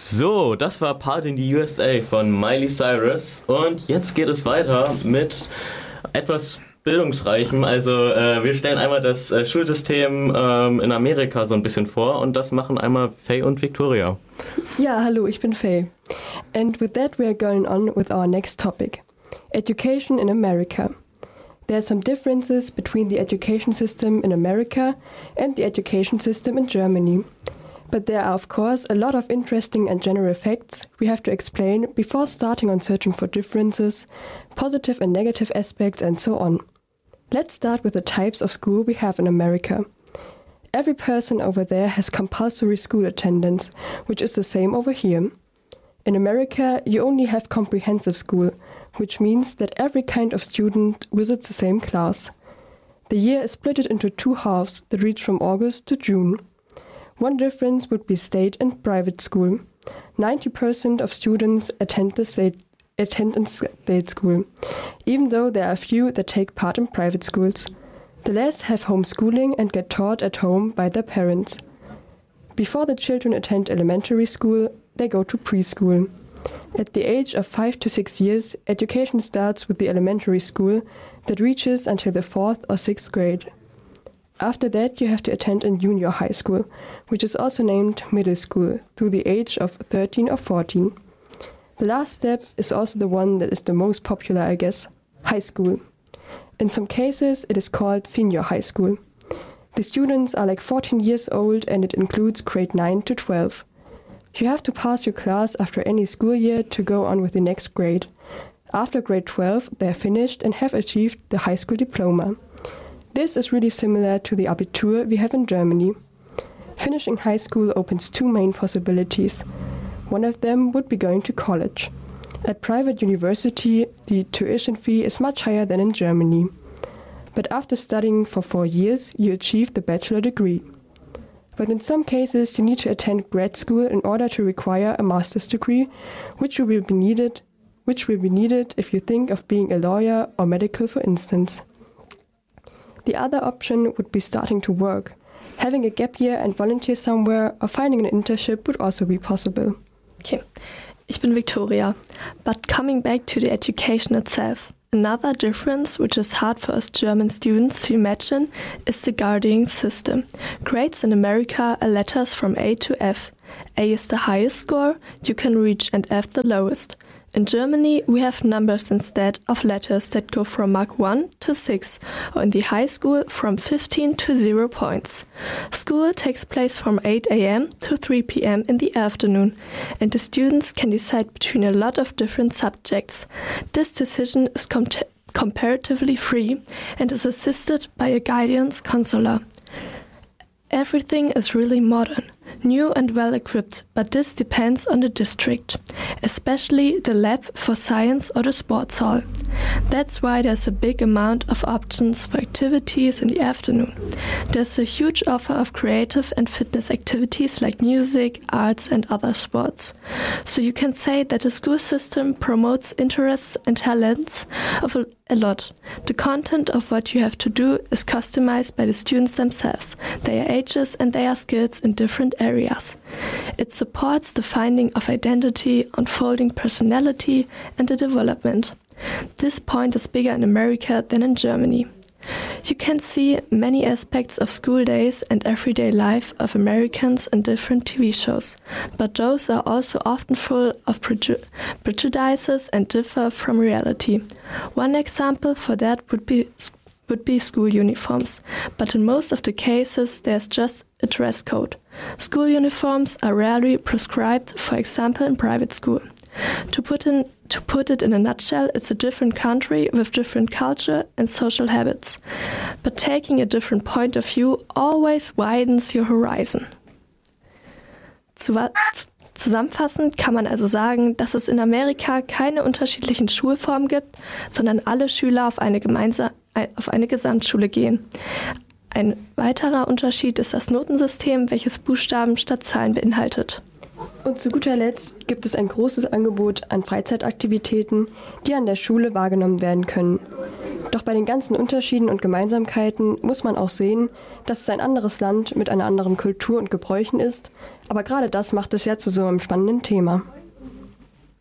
So, das war Part in the USA von Miley Cyrus und jetzt geht es weiter mit etwas Bildungsreichem. Also wir stellen einmal das Schulsystem in Amerika so ein bisschen vor und das machen einmal Faye und Victoria. Ja, hallo, ich bin Faye. And with that we are going on with our next topic, education in America. There are some differences between the education system in America and the education system in Germany. But there are, of course, a lot of interesting and general facts we have to explain before starting on searching for differences, positive and negative aspects, and so on. Let's start with the types of school we have in America. Every person over there has compulsory school attendance, which is the same over here. In America, you only have comprehensive school, which means that every kind of student visits the same class. The year is split into two halves that reach from August to June. One difference would be state and private school. 90% of students attend in state school, even though there are few that take part in private schools. The less have homeschooling and get taught at home by their parents. Before the children attend elementary school, they go to preschool. At the age of 5 to 6 years, education starts with the elementary school that reaches until the 4th or 6th grade. After that, you have to attend a junior high school, which is also named middle school, through the age of 13 or 14. The last step is also the one that is the most popular, I guess, high school. In some cases, it is called senior high school. The students are like 14 years old and it includes grade 9 to 12. You have to pass your class after any school year to go on with the next grade. After grade 12, they are finished and have achieved the high school diploma. This is really similar to the Abitur we have in Germany. Finishing high school opens two main possibilities. One of them would be going to college. At private university, the tuition fee is much higher than in Germany. But after studying for 4 years, you achieve the bachelor degree. But in some cases, you need to attend grad school in order to require a master's degree, which will be needed if you think of being a lawyer or medical, for instance. The other option would be starting to work. Having a gap year and volunteer somewhere or finding an internship would also be possible. Okay, ich bin Victoria. But coming back to the education itself, another difference which is hard for us German students to imagine is the grading system. Grades in America are letters from A to F. A is the highest score you can reach and F the lowest. In Germany, we have numbers instead of letters that go from mark 1 to 6, or in the high school from 15 to 0 points. School takes place from 8 a.m. to 3 p.m. in the afternoon, and the students can decide between a lot of different subjects. This decision is comparatively free and is assisted by a guidance counselor. Everything is really modern, new and well-equipped, but this depends on the district, especially the lab for science or the sports hall. That's why there's a big amount of options for activities in the afternoon. There's a huge offer of creative and fitness activities like music, arts and other sports. So you can say that the school system promotes interests and talents of a lot. The content of what you have to do is customized by the students themselves, their ages and their skills in different areas. It supports the finding of identity, unfolding personality and the development. This point is bigger in America than in Germany. You can see many aspects of school days and everyday life of Americans in different TV shows, but those are also often full of prejudices and differ from reality. One example for that would be school uniforms, but in most of the cases there's just a dress code. School uniforms are rarely prescribed, for example in private school. To put it in a nutshell, it's a different country with different culture and social habits. But taking a different point of view always widens your horizon. Zusammenfassend kann man also sagen, dass es in Amerika keine unterschiedlichen Schulformen gibt, sondern alle Schüler auf eine Gesamtschule gehen. Ein weiterer Unterschied ist das Notensystem, welches Buchstaben statt Zahlen beinhaltet. Und zu guter Letzt gibt es ein großes Angebot an Freizeitaktivitäten, die an der Schule wahrgenommen werden können. Doch bei den ganzen Unterschieden und Gemeinsamkeiten muss man auch sehen, dass es ein anderes Land mit einer anderen Kultur und Gebräuchen ist. Aber gerade das macht es ja zu so einem spannenden Thema.